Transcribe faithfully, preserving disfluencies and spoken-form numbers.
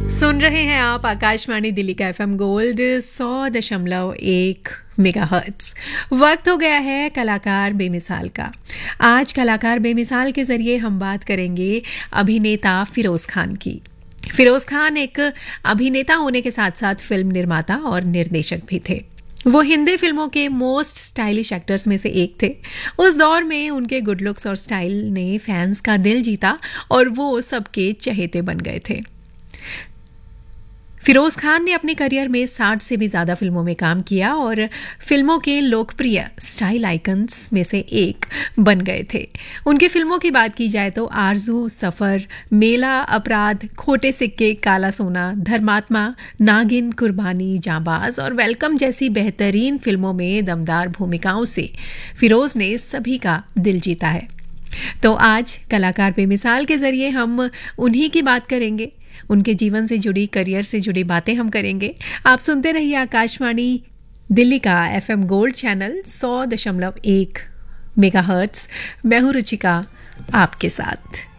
सुन रहे हैं आप आकाशवाणी दिल्ली का एफएम गोल्ड सौ दशमलव एक मेगाहर्ट्ज। वक्त हो गया है कलाकार बेमिसाल का। आज कलाकार बेमिसाल के जरिए हम बात करेंगे अभिनेता फिरोज खान की। फिरोज खान एक अभिनेता होने के साथ साथ फिल्म निर्माता और निर्देशक भी थे। वो हिंदी फिल्मों के मोस्ट स्टाइलिश एक्टर्स में से एक थे। उस दौर में उनके गुड लुक्स और स्टाइल ने फैंस का दिल जीता और वो सबके चहेते बन गए थे। फिरोज खान ने अपने करियर में साठ से भी ज्यादा फिल्मों में काम किया और फिल्मों के लोकप्रिय स्टाइल आइकन्स में से एक बन गए थे। उनकी फिल्मों की बात की जाए तो आरजू, सफर, मेला, अपराध, खोटे सिक्के, काला सोना, धर्मात्मा, नागिन, कुर्बानी, जांबाज और वेलकम जैसी बेहतरीन फिल्मों में दमदार भूमिकाओं से फिरोज ने सभी का दिल जीता है। तो आज कलाकार बेमिसाल के जरिए हम उन्हीं की बात करेंगे। उनके जीवन से जुड़ी, करियर से जुड़ी बातें हम करेंगे। आप सुनते रहिए आकाशवाणी दिल्ली का एफएम गोल्ड चैनल सौ दशमलव एक मेगाहर्ट्ज। मैं हूं रुचिका आपके साथ।